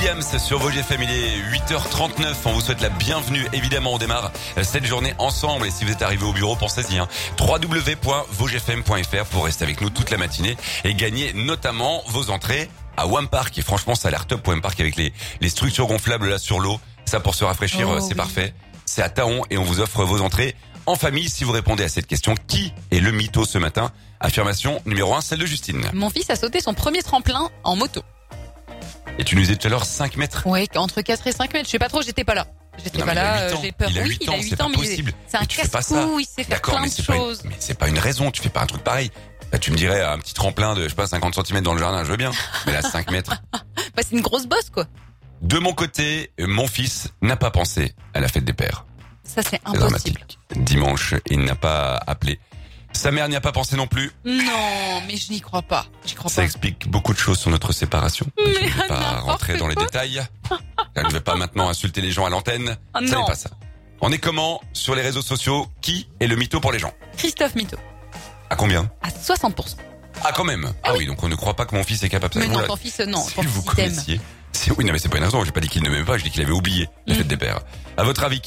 Williams sur Vosges FM, il est 8h39. On vous souhaite la bienvenue. Évidemment, on démarre cette journée ensemble. Et si vous êtes arrivé au bureau, pensez-y. www.vogesfm.fr pour rester avec nous toute la matinée et gagner notamment vos entrées à Wampark. Et franchement, ça a l'air top, Wampark, avec les structures gonflables là sur l'eau. Ça, pour se rafraîchir, c'est parfait. C'est à Taon et on vous offre vos entrées en famille si vous répondez à cette question. Qui est le mytho ce matin? Affirmation numéro 1, celle de Justine. Mon fils a sauté son premier tremplin en moto. Et tu nous disais tout à l'heure 5 mètres. Oui, entre 4 et 5 mètres. Je sais pas trop, j'étais pas là. Non, mais il a 8 ans. J'ai peur. Il a Oui, 8 il ans, a 8 c'est ans, pas mais possible. c'est un Mais tu fais pas ça. casse-cou, il sait faire D'accord, plein mais de c'est choses. mais c'est pas une raison, tu fais pas un truc pareil. Là, tu me dirais un petit tremplin de, je sais pas, 50 cm dans le jardin, je veux bien. Mais là, 5 mètres. Bah, c'est une grosse bosse, quoi. De mon côté, mon fils n'a pas pensé à la fête des pères. Ça, c'est C'est impossible. dramatique. Dimanche, il n'a pas appelé. Sa mère n'y a pas pensé non plus. Non, mais je n'y crois pas. J'y crois Ça pas. explique beaucoup de choses sur notre séparation. Mais Je ne vais pas n'importe rentrer dans les quoi. détails. Là, je ne vais pas maintenant insulter les gens à l'antenne. Ah, Ça non. n'est pas ça. On est comment sur les réseaux sociaux? Qui est le mytho pour les gens? Christophe Mito. À combien? À 60%. Ah, quand même. Ah oui, donc on ne croit pas que mon fils est capable de ça. Mais non, Oula, ton fils, non. si Ton vous fils, il t'aime. connaissiez. Oui, non, mais c'est pas une raison. J'ai pas dit qu'il ne m'aimait pas, je dis qu'il avait oublié la fête des pères. À votre avis,